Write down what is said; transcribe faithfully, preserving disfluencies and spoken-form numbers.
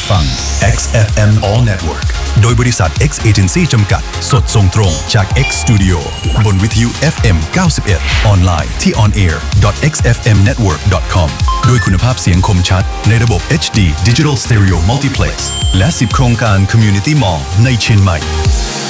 ฟัง X เอฟ เอ็ม All Network โดยบริษัท X Agency จำกัดสดส่งตรงจาก X Studio บนวิทยุ เอฟ เอ็ม เก้าสิบเอ็ด ออนไลน์ที่ on air dot x f m network dot com ด้วยคุณภาพเสียงคมชัดในระบบ เอช ดี Digital Stereo Multiplex และสิบโครงการ Community Mall ในเชียงใหม่